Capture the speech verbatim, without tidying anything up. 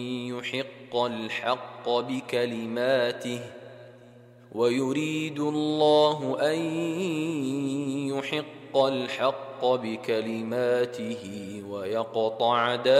يحق الحق بكلماته ويريد الله أن يحق الحق بكلماته ويقطع دابر